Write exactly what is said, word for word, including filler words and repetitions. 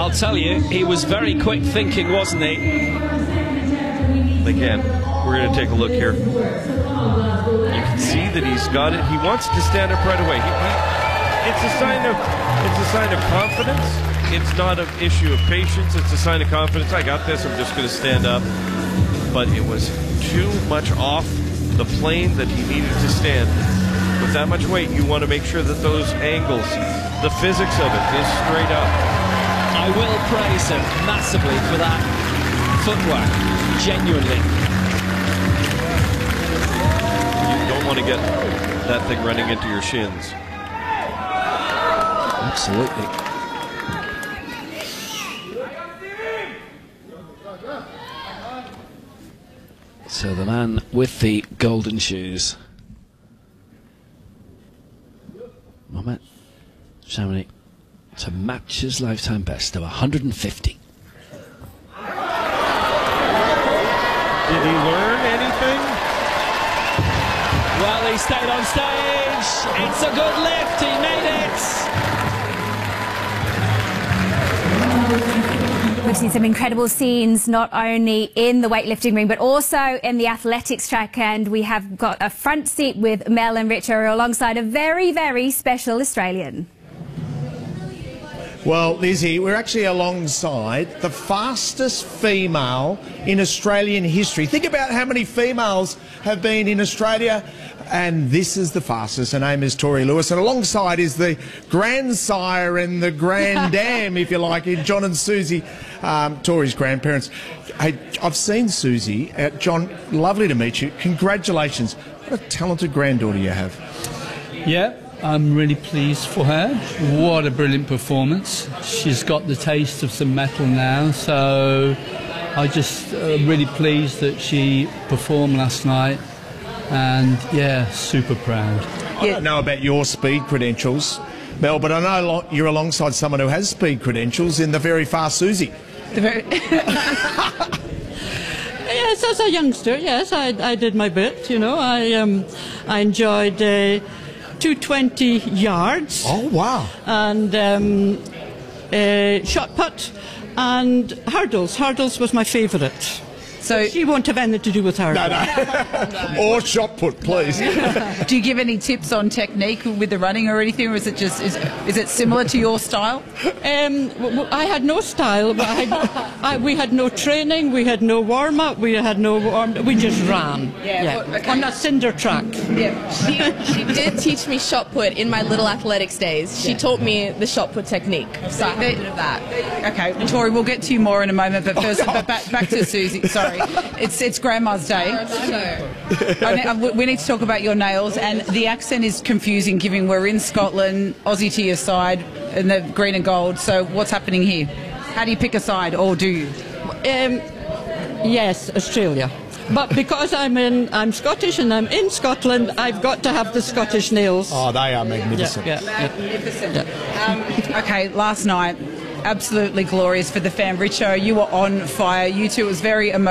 I'll tell you, he was very quick thinking, wasn't he? Again, we're going to take a look here. You can see that he's got it. He wants to stand up right away. He, he, it's a sign of it's a sign of confidence. It's not an issue of patience. It's a sign of confidence. I got this. I'm just going to stand up. But it was too much off the plane that he needed to stand. With that much weight, you want to make sure that those angles, the physics of it, is straight up. I will praise him massively for that footwork, genuinely. You don't want to get that thing running into your shins. Absolutely. So the man with the golden shoes, Mohamed Chamonix, to match his lifetime best of one hundred fifty. Did he learn anything? Well, he stayed on stage. It's a good lift. He made it. We've seen some incredible scenes, not only in the weightlifting ring, but also in the athletics track. And we have got a front seat with Mel and Richo alongside a very, very special Australian. Well, Lizzie, we're actually alongside the fastest female in Australian history. Think about how many females have been in Australia, and this is the fastest. Her name is Tori Lewis, and alongside is the grandsire and the granddam, if you like, in John and Susie, um, Tori's grandparents. Hey, I've seen Susie. Uh, John, lovely to meet you. Congratulations. What a talented granddaughter you have. Yeah. I'm really pleased for her. What a brilliant performance. She's got the taste of some metal now, so I just uh, really pleased that she performed last night, and yeah, super proud. I don't know about your speed credentials, Mel, but I know you're alongside someone who has speed credentials in the very fast Susie. The very yes, as a youngster, yes, I, I did my bit, you know. I, um, I enjoyed... Uh, two hundred twenty yards. Oh, wow. And um, uh, shot put and hurdles. Hurdles was my favourite. So she won't have anything to do with hurdles. No, no. Or shot put, please. Do you give any tips on technique with the running or anything, or is it just is, is it similar to your style? Um, I had no style. I had, I, we had no training. We had no warm up. We had no warm. We just ran. Yeah, yeah. Well, okay. On that cinder track. Yeah, she, she did teach me shot put in my little athletics days. She yeah. taught me the shot put technique. So I have a bit of that. Okay, Tori, we'll get to you more in a moment, but first, but back, back to Susie. Sorry, it's it's Grandma's Day. I ne- we need to talk about your nails, and the accent is confusing, given we're in Scotland, Aussie to your side, and the green and gold. So what's happening here? How do you pick a side, or do you? Um, yes, Australia. But because I'm in, I'm Scottish and I'm in Scotland, I've got to have the Scottish nails. Oh, they are magnificent. Yeah, yeah, magnificent. Yeah. Um, okay, last night, absolutely glorious for the fam. Richo, you were on fire. You two, it was very emotional.